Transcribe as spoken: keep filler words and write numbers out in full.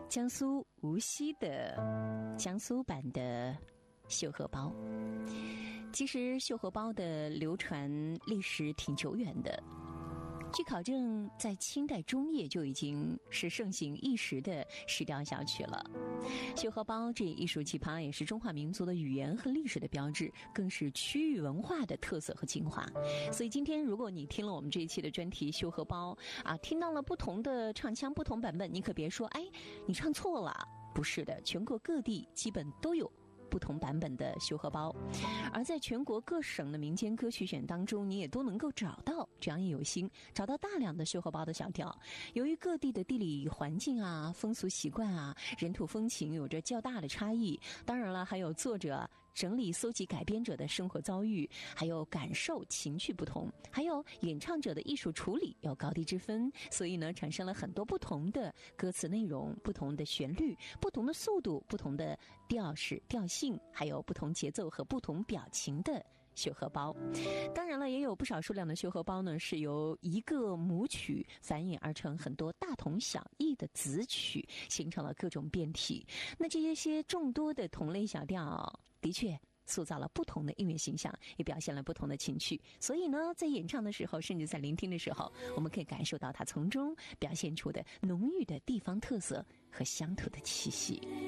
江苏无锡的江苏版的绣荷包。其实绣荷包的流传历史挺久远的，据考证，在清代中叶就已经是盛行一时的石雕小曲了。绣荷包这艺术奇葩也是中华民族的语言和历史的标志，更是区域文化的特色和精华。所以今天如果你听了我们这一期的专题绣荷包啊，听到了不同的唱腔、不同版本，你可别说哎，你唱错了。不是的，全国各地基本都有不同版本的绣荷包，而在全国各省的民间歌曲选当中，你也都能够找到，只要你有心，找到大量的绣荷包的小调。由于各地的地理环境啊、风俗习惯啊、人土风情有着较大的差异，当然了，还有作者整理、搜集、改编者的生活遭遇，还有感受、情绪不同，还有演唱者的艺术处理有高低之分，所以呢，产生了很多不同的歌词内容、不同的旋律、不同的速度、不同的调式、调性，还有不同节奏和不同表情的绣荷包。当然了，也有不少数量的绣荷包呢，是由一个母曲繁衍而成很多大同小异的子曲，形成了各种变体。那这些些众多的同类小调，的确塑造了不同的音乐形象，也表现了不同的情绪。所以呢，在演唱的时候，甚至在聆听的时候，我们可以感受到它从中表现出的浓郁的地方特色和乡土的气息。